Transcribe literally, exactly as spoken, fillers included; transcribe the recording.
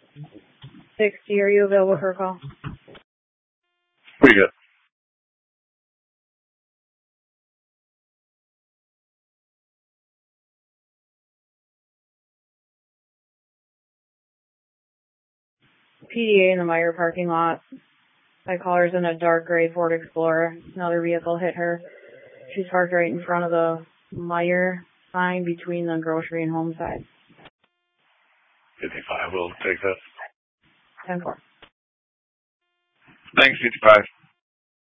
sixty, are you available for a call? Pretty good. P D A in the Meyer parking lot. My caller's in a dark gray Ford Explorer. Another vehicle hit her. She's parked right in front of the Meyer sign between the grocery and home side. fifty-five, we'll take that. ten four. Thanks, fifty-five.